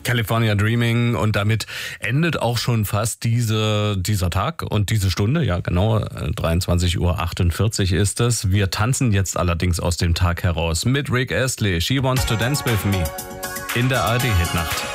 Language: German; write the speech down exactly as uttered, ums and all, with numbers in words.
California Dreaming, und damit endet auch schon fast diese, dieser Tag und diese Stunde. Ja, genau, dreiundzwanzig Uhr achtundvierzig ist es. Wir tanzen jetzt allerdings aus dem Tag heraus mit Rick Astley. She Wants to Dance With Me in der A R D-Hitnacht.